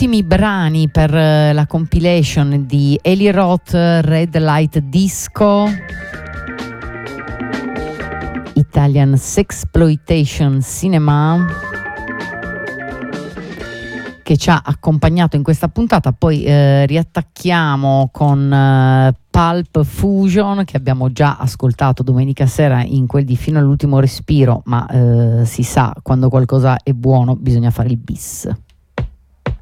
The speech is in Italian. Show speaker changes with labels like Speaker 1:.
Speaker 1: ultimi brani per la compilation di Eli Roth, Red Light Disco, Italian Sexploitation Cinema, che ci ha accompagnato in questa puntata. Poi riattacchiamo con Pulp Fusion, che abbiamo già ascoltato domenica sera in quel di Fino all'ultimo respiro, ma si sa, quando qualcosa è buono bisogna fare il bis.